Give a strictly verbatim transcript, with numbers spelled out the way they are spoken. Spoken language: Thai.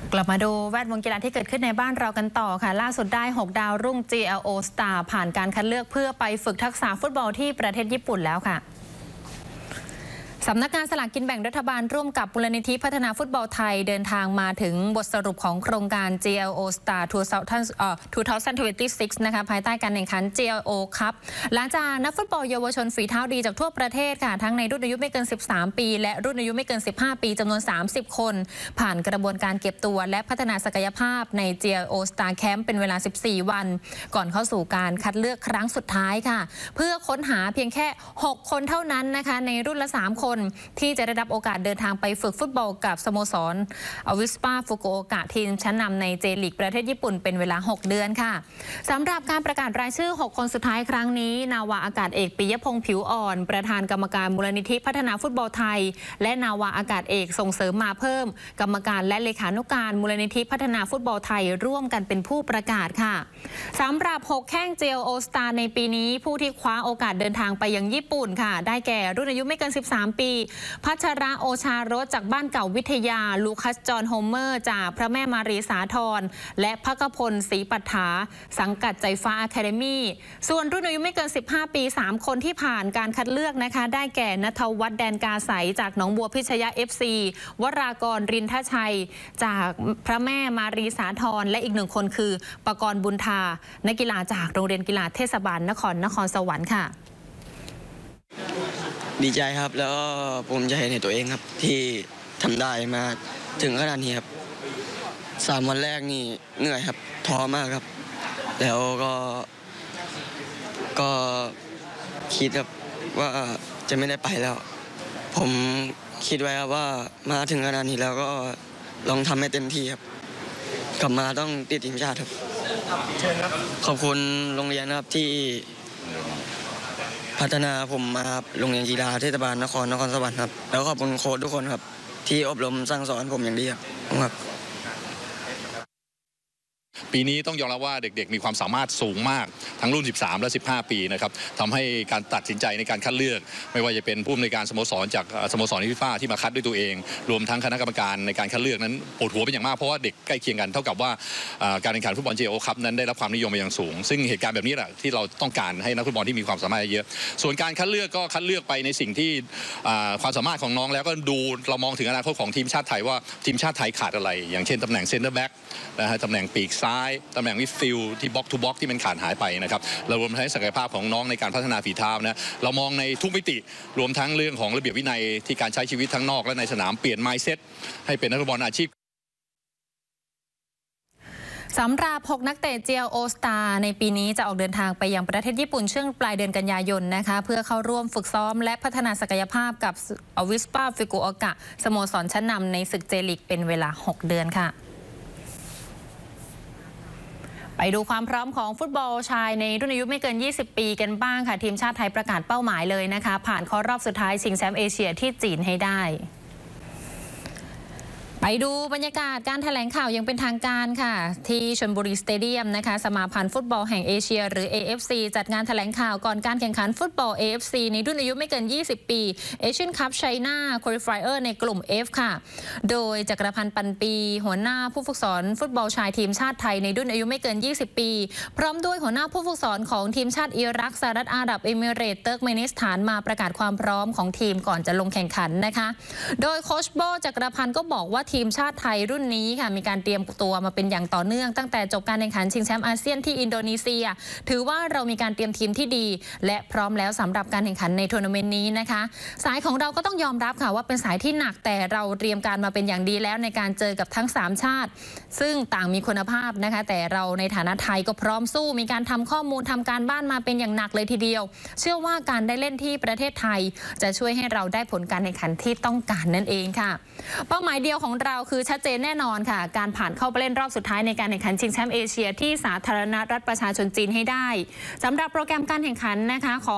กลับมาดูแวดวงกีฬาที่เกิดขึ้นในบ้านเรากันต่อค่ะล่าสุดได้หกดาวรุ่ง จี แอล โอ Star ผ่านการคัดเลือกเพื่อไปฝึกทักษะฟุตบอลที่ประเทศญี่ปุ่นแล้วค่ะสำนักงานสลากกินแบ่งรัฐบาลร่วมกับมูลนิธิพัฒนาฟุตบอลไทยเดินทางมาถึงบทสรุปของโครงการ จี แอล โอ Star สองพันยี่สิบหกนะคะภายใต้การแข่งขัน จี แอล โอ Cup หลังจากนักฟุตบอลเยาวชนฝีเท้าดีจากทั่วประเทศค่ะทั้งในรุ่นอายุไม่เกินสิบสามปีและรุ่นอายุไม่เกินสิบห้าปีจำนวนสามสิบคนผ่านกระบวนการเก็บตัวและพัฒนาศักยภาพใน จี แอล โอ Star Camp เป็นเวลาสิบสี่วันก่อนเข้าสู่การคัดเลือกครั้งสุดท้ายค่ะเพื่อค้นหาเพียงแค่หกคนเท่านั้นนะคะในรุ่นละสามคนที่จะได้รับโอกาสเดินทางไปฝึกฟุตบอลกับสโมสรอวิสปาฟุกุโอกะทีมชั้นนำในเจลีกประเทศญี่ปุ่นเป็นเวลาหกเดือนค่ะสำหรับการประกาศรายชื่อหกคนสุดท้ายครั้งนี้นาวาอากาศเอกปิยพงษ์ผิวอ่อนประธานกรรมการมูลนิธิพัฒนาฟุตบอลไทยและนาวาอากาศเอกส่งเสริมมาเพิ่มกรรมการและเลขานุการมูลนิธิพัฒนาฟุตบอลไทยร่วมกันเป็นผู้ประกาศค่ะสำหรับหกแข้ง จี แอล โอ Star ในปีนี้ผู้ที่คว้าโอกาสเดินทางไปยังญี่ปุ่นค่ะได้แก่รุ่นอายุไม่เกินสิบสามปีพัชระโอชารสจากบ้านเก่าวิทยาลูคัสจอห์นโฮเมอร์จากพระแม่มารีสาธรและภคพลศรีปัฏฐาสังกัดใจฟ้าอะคาเดมี่ส่วนรุ่นอายุไม่เกินสิบห้าปีสามคนที่ผ่านการคัดเลือกนะคะได้แก่ณัฐวัฒน์แดนกาใสจากหนองบัวพิชยะ เอฟ ซี วรากรรินทชัยจากพระแม่มารีสาธรและอีกหนึ่งคนคือปกรณ์บุญธานักกีฬาจากโรงเรียนกีฬาเทศบาลนครนครสวรรค์ค่ะดีใจครับแล้วก็ภูมิใจในตัวเองครับที่ทำได้มาถึงขนาดนี้ครับสามวันแรกนี่เหนื่อยครับท้อมากครับแล้วก็ก็คิดครับว่าจะไม่ได้ไปแล้วผมคิดไว้ครับว่ามาถึงขนาดนี้แล้วก็ลองทำให้เต็มที่ครับกลับมาต้องติดทีมชาติครับขอบคุณโรงเรียนครับที่พัฒนาผมมาครับโรงเรียนกีฬาเทศบาลนครนครสวรรค์ครับแล้วขอบคุณโค้ชทุกคนครับที่อบรมสั่งสอนผมอย่างดีครับปีนี้ต้องยอมรับว่าเด็กๆมีความสามารถสูงมากทั้งรุ่นสิบสามและสิบห้าปีนะครับทำให้การตัดสินใจในการคัดเลือกไม่ว่าจะเป็นผู้อำนวยการสโมสรจากสโมสรฟีฟ่าที่มาคัดด้วยตัวเองรวมทั้งคณะกรรมการในการคัดเลือกนั้นปวดหัวเป็นอย่างมากเพราะว่าเด็กใกล้เคียงกันเท่ากับว่าการแข่งขันฟุตบอล จี แอล โอ Cup นั้นได้รับความนิยมเป็นอย่างสูงซึ่งเหตุการณ์แบบนี้แหละที่เราต้องการให้นักฟุตบอลที่มีความสามารถเยอะส่วนการคัดเลือกก็คัดเลือกไปในสิ่งที่ความสามารถของน้องแล้วก็ดูเรามองถึงอนาคตของทีมชาติไทยว่าทีมชาติไทยขาดอะไรอย่างเช่นตำแหน่งเซนเตอร์แบ็กนะฮะตำแหน่งปีกซ้ายตำแหน่งมิดฟิลด์ที่บล็อกทูบล็อกที่มันขาดหายไปนะครับเรารวมทั้งศักยภาพของน้องในการพัฒนาฝีเท้านะเรามองในทุกมิติรวมทั้งเรื่องของระเบียบวินัยที่การใช้ชีวิตทั้งนอกและในสนามเปลี่ยน mindset ให้เป็นนักฟุตบอลอาชีพสำหรับหกนักเตะ จี แอล โอ Star ในปีนี้จะออกเดินทางไปยังประเทศญี่ปุ่นช่วงปลายเดือนกันยายนนะคะเพื่อเข้าร่วมฝึกซ้อมและพัฒนาศักยภาพกับอวิสปาฟุกุโอกะสโมสรชั้นนำในศึกเจลีกเป็นเวลาหกเดือนค่ะไปดูความพร้อมของฟุตบอลชายในรุ่นอายุไม่เกินยี่สิบปีกันบ้างค่ะทีมชาติไทยประกาศเป้าหมายเลยนะคะผ่านเข้ารอบสุดท้ายชิงแชมป์เอเชียที่จีนให้ได้ไปดูบรรยากาศการแถลงข่าวยังเป็นทางการค่ะที่ชลบุรีสเตเดียมนะคะสมาพันธ์ฟุตบอลแห่งเอเชียหรือ เอ เอฟ ซี จัดงานแถลงข่าวก่อนการแข่งขันฟุตบอล เอ เอฟ ซี ในรุ่นอายุไม่เกินยี่สิบปี Asian Cup China Qualifier ในกลุ่ม F ค่ะโดยจักรพันธ์ปันปีหัวหน้าผู้ฝึกสอนฟุตบอลชายทีมชาติไทยในรุ่นอายุไม่เกินยี่สิบปีพร้อมด้วยหัวหน้าผู้ฝึกสอนของทีมชาติอิรักสหรัฐอาหรับเอมิเรตส์เติร์กเมนิสถานมาประกาศความพร้อมของทีมก่อนจะลงแข่งขันนะคะโดยโค้ชโบจักรพันธ์ก็บอกว่าทีมชาติไทยรุ่นนี้ค่ะมีการเตรียมตัวมาเป็นอย่างต่อเนื่องตั้งแต่จบการแข่งขันชิงแชมป์อาเซียนที่อินโดนีเซียถือว่าเรามีการเตรียมทีมที่ดีและพร้อมแล้วสำหรับการแข่งขันในทัวร์นาเมนต์นี้นะคะสายของเราก็ต้องยอมรับค่ะว่าเป็นสายที่หนักแต่เราเตรียมการมาเป็นอย่างดีแล้วในการเจอกับทั้งสามชาติซึ่งต่างมีคุณภาพนะคะแต่เราในฐานะไทยก็พร้อมสู้มีการทำข้อมูลทำการบ้านมาเป็นอย่างหนักเลยทีเดียวเชื่อว่าการได้เล่นที่ประเทศไทยจะช่วยให้เราได้ผลการแข่งขันที่ต้องการนั่นเองค่ะเป้าหมายเดียวของเราคือชัดเจนแน่นอนค่ะการผ่านเข้าไปเล่นรอบสุดท้ายในการแข่งขันชิงแชมป์เอเชียที่สาธารณรัฐประชาชนจีนให้ได้สำหรับโปรแกรมการแข่งขันนะคะของ